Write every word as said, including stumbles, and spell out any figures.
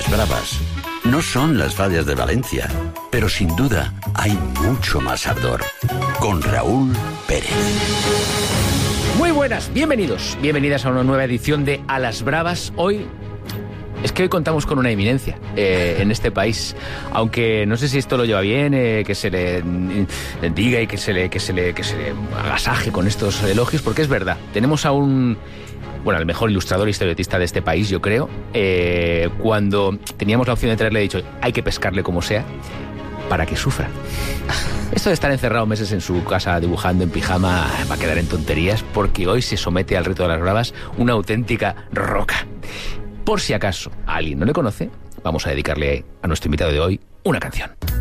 las bravas. No son las fallas de Valencia, pero sin duda hay mucho más ardor. Con Raúl Pérez. Muy buenas, bienvenidos, bienvenidas a una nueva edición de A las Bravas. Hoy, es que hoy contamos con una eminencia eh, en este país, aunque no sé si esto lo lleva bien, eh, que se le eh, diga y que se le, que se le, que se le agasaje con estos elogios, porque es verdad, tenemos a un... bueno, el mejor ilustrador y historietista de este país, yo creo. Eh, cuando teníamos la opción de traerle, he dicho, hay que pescarle como sea, para que sufra. Esto de estar encerrado meses en su casa dibujando en pijama va a quedar en tonterías, porque hoy se somete al reto de las bravas una auténtica roca. Por si acaso a alguien no le conoce, vamos a dedicarle a nuestro invitado de hoy una canción.